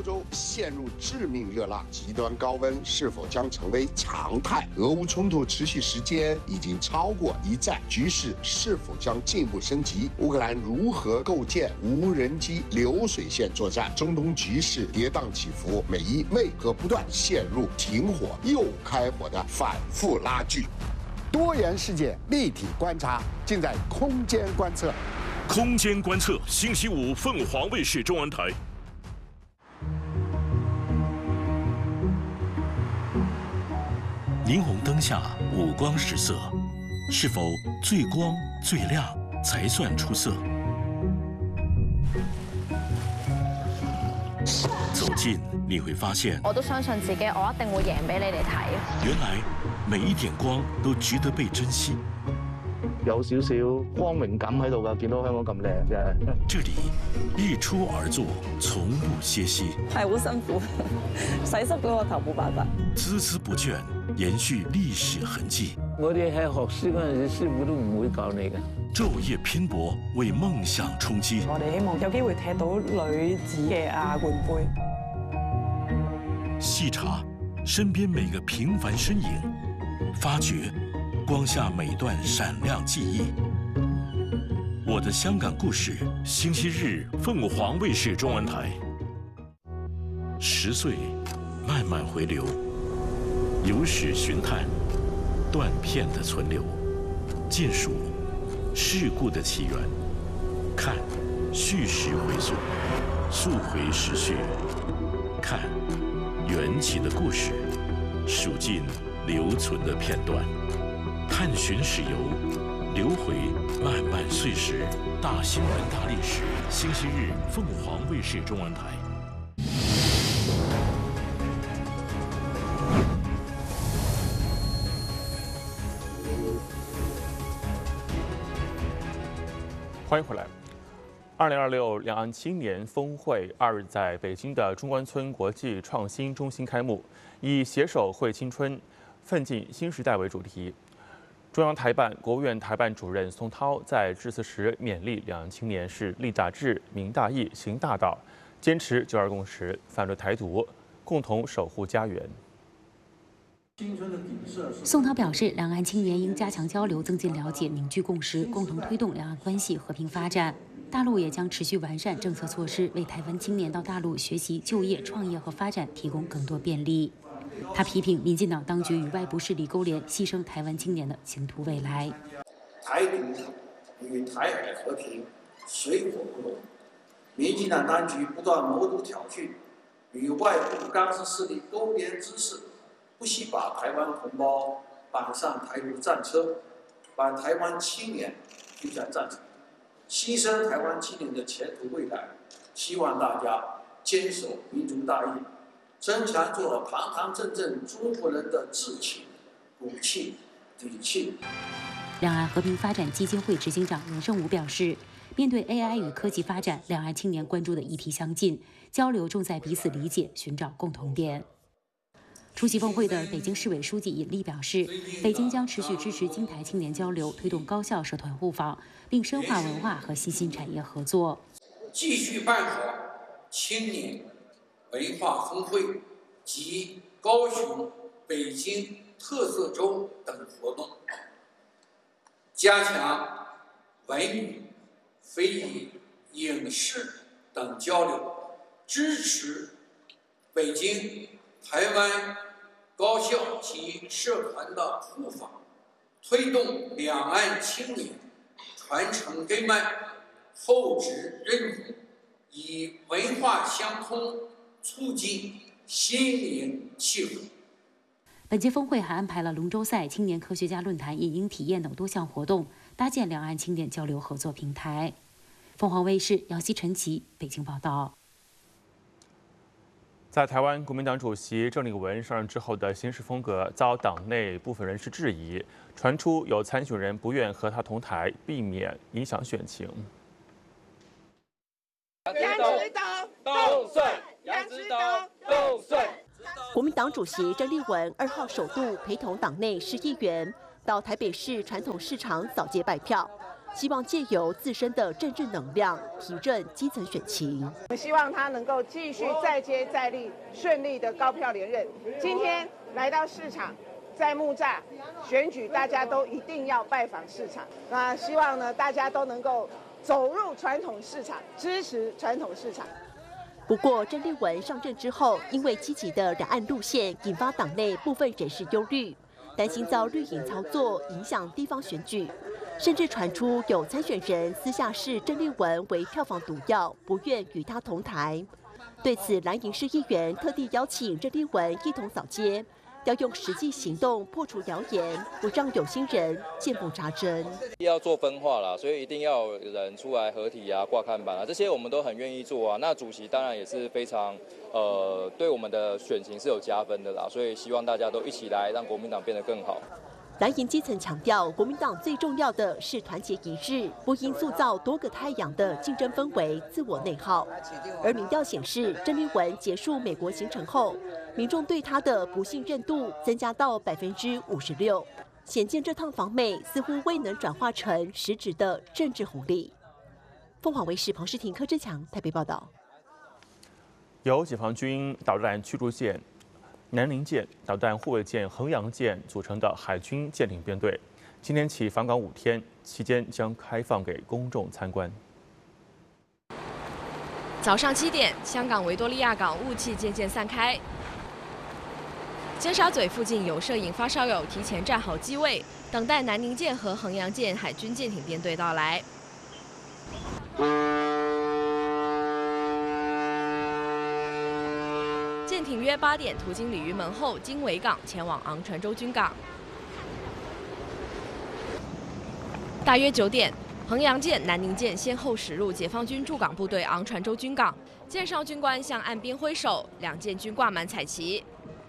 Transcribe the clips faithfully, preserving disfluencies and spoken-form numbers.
洲陷入致命热浪，极端高温是否将成为常态？俄乌冲突持续时间已经超过一战，局势是否将进一步升级？乌克兰如何构建无人机流水线作战？中东局势跌宕起伏，美伊为何不断陷入停火又开火的反复拉锯？多元世界立体观察，尽在空间观测。 空间观测，星期五凤凰卫视中文台。霓虹灯下五光十色，是否最光最亮才算出色？走近你会发现， 我都相信自己，我一定會贏俾你哋睇。 原來每一點光都值得被珍惜。 有少少光榮感喺度㗎，見到香港咁靚嘅。 這裡日出而作，從不歇息。 係好辛苦，洗濕咗個頭冇辦法。 孜孜不倦，延續歷史痕跡。 我哋喺學師嗰陣時，師傅都唔會教你嘅。 晝夜拼搏，為夢想衝擊。 我哋希望有機會踢到女子嘅亞冠杯。 細查身邊每個平凡身影，發掘光下每段閃亮記憶。我的香港故事，星期日鳳凰衛視中文台。十歲慢慢回流，有史尋探，斷片的存留，盡數事故的起源，看敘事回溯，溯回時序，看緣起的故事，數盡留存的片段，探尋史遊，留回漫漫歲時，大新聞大歷史。星期日鳳凰衛視中文台。 欢迎回来。二零二六两岸青年峰会二日在北京的中关村国际创新中心开幕，以“携手绘青春，奋进新时代”为主题。中央台办、国务院台办主任宋涛在致辞时勉励两岸青年是立大志、明大义、行大道，坚持九二共识，反对台独，共同守护家园。 宋涛表示，两岸青年应加强交流，增进了解，凝聚共识，共同推动两岸关系和平发展。大陆也将持续完善政策措施，为台湾青年到大陆学习、就业、创业和发展提供更多便利。他批评民进党当局与外部势力勾连，牺牲台湾青年的前途未来。 台独与台海和平水火不容，民进党当局不断谋独挑衅，与外部干涉势力勾连滋事。不惜把台湾同胞绑上台独战车，把台湾青年推向战场，牺牲台湾青年的前途未来。希望大家坚守民族大义，增强做堂堂正正中国人的志气、骨气、底气。 两岸和平发展基金会执行长任胜武表示，面对 A I 与科技发展，两岸青年关注的议题相近，交流重在彼此理解，寻找共同点。出席峰会的北京市委书记尹力表示，北京将持续支持京台青年交流，推动高校社团互访，并深化文化和新兴产业合作。 继续办好青年文化峰会及高雄、北京特色周等活动，加强文娱、非遗、影视等交流，支持北京、台湾高校及社团的互访，推动两岸青年传承根脉、厚植认同，以文化相通，促进心灵契合。 本届峰会还安排了龙舟赛、青年科学家论坛、影音体验等多项活动，搭建两岸青年交流合作平台。凤凰卫视姚希、陈琦北京报道。 在台湾，国民党主席郑丽文上任之后的行事风格遭党内部分人士质疑，传出有参选人不愿和他同台，避免影响选情。 杨指导动顺，杨指导动顺。 国民党主席郑丽文二号首度陪同党内十议员到台北市传统市场扫街拜票。 希望借由自身的政治能量提振基层选情。 我希望他能够继续再接再厉，顺利的高票连任。今天来到市场，在木栅选举，大家都一定要拜访市场。那希望呢，大家都能够走入传统市场，支持传统市场。 不过，郑丽文上任之后，因为积极的两岸路线，引发党内部分人士忧虑，担心遭绿营操作，影响地方选举，甚至传出有参选人私下视郑丽文为票房毒药，不愿与他同台。对此，蓝营市议员特地邀请郑丽文一同扫街，要用实际行动破除谣言，不让有心人见缝插针。 要做分化啦，所以一定要有人出来合体啊、挂看板啊，这些我们都很愿意做啊。那主席当然也是非常呃，对我们的选情是有加分的啦，所以希望大家都一起来让国民党变得更好。 蓝营基层强调，国民党最重要的是团结一致，不应塑造多个太阳的竞争氛围、自我内耗。而民调显示，郑丽文结束美国行程后，民众对她的不信任度增加到百分之五十六，显见这趟访美似乎未能转化成实质的政治红利。凤凰卫视彭诗婷、柯志强台北报道。 由解放军导弹驱逐舰南宁舰、导弹护卫舰衡阳舰组成的海军舰艇编队，今天起访港五天，期间将开放给公众参观。 早上七点，香港维多利亚港雾气渐渐散开，尖沙咀附近有摄影发烧友提前站好机位，等待南宁舰和衡阳舰海军舰艇编队到来。舰艇约八点途经鲤鱼门后，经维港前往昂船洲军港。大约九点，衡阳舰、南宁舰先后驶入解放军驻港部队昂船洲军港，舰上军官向岸边挥手，两舰均挂满彩旗。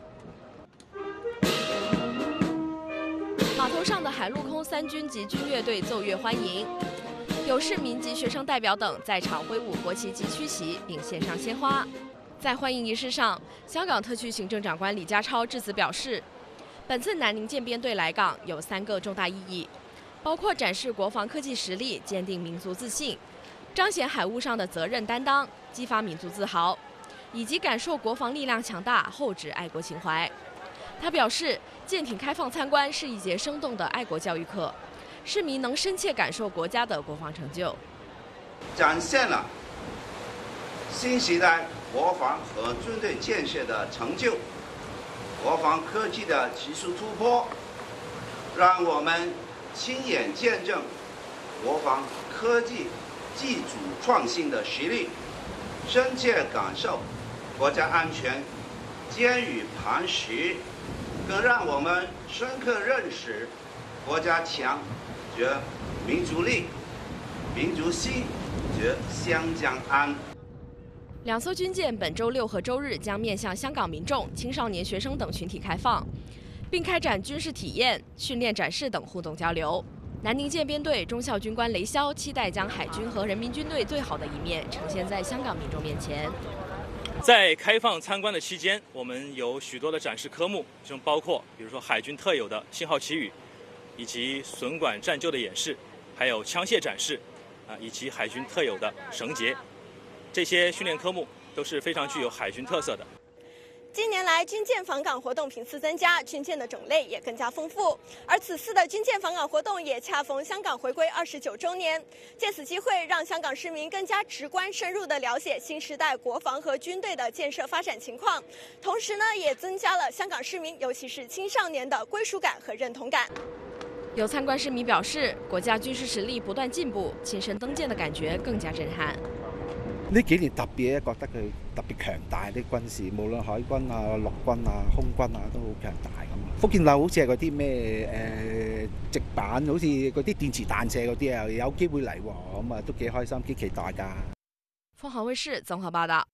码头上的海陆空三军及军乐队奏乐欢迎，有市民及学生代表等在场挥舞国旗及区旗，并献上鲜花。在欢迎仪式上，香港特区行政长官李家超致辞表示，本次南宁舰编队来港有三个重大意义，包括展示国防科技实力，坚定民族自信，彰显海务上的责任担当，激发民族自豪，以及感受国防力量强大，厚植爱国情怀。他表示，舰艇开放参观是一节生动的爱国教育课，市民能深切感受国家的国防成就， 展现了新时代国防和军队建设的成就，国防科技的技术突破，让我们亲眼见证国防科技技术创新的实力，深切感受国家安全坚于磐石，更让我们深刻认识国家强则民族力，民族兴则湘江安。 两艘军舰本周六和周日将面向香港民众、青少年学生等群体开放，并开展军事体验、训练展示等互动交流。南宁舰编队中校军官雷霄期待将海军和人民军队最好的一面呈现在香港民众面前。 在开放参观的期间，我们有许多的展示科目，其中包括比如说海军特有的信号旗语，以及损管战救的演示，还有枪械展示，啊，以及海军特有的绳结。这些训练科目都是非常具有海军特色的。 近年来，军舰访港活动频次增加，军舰的种类也更加丰富。而此次的军舰访港活动也恰逢香港回归二十九周年，借此机会，让香港市民更加直观、深入地了解新时代国防和军队的建设发展情况。同时呢，也增加了香港市民，尤其是青少年的归属感和认同感。 有参观市民表示，国家军事实力不断进步，亲身登舰的感觉更加震撼。 呢幾年特別覺得佢特別強大啲軍事，無論海軍啊、陸軍啊、空軍啊都好強大咁。福建樓好似係嗰啲咩誒直板，好似嗰啲電磁彈射嗰啲啊，有機會嚟喎，咁啊都幾開心、幾期待㗎。 凤凰卫視綜合報道。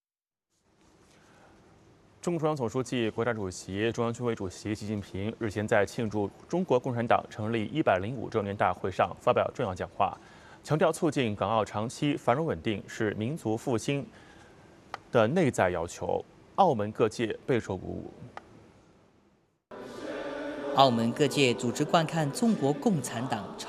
中共中央总书记、国家主席、中央军委主席习近平日前在庆祝中国共产党成立一百零五周年大会上发表重要讲话。强调促进港澳长期繁荣稳定是民族复兴的内在要求，澳门各界备受鼓舞。 澳门各界组织观看中国共产党